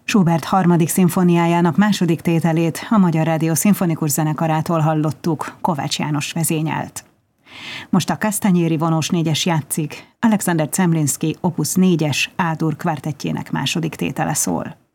Schubert harmadik szimfóniájának második tételét a Magyar Rádió Szimfonikus Zenekarától hallottuk, Kovács János vezényelt. Most a Kastanyéri vonós négyes játszik, Alexander Zemlinsky opus 4-es A-dur kvártettjének második tétele szól.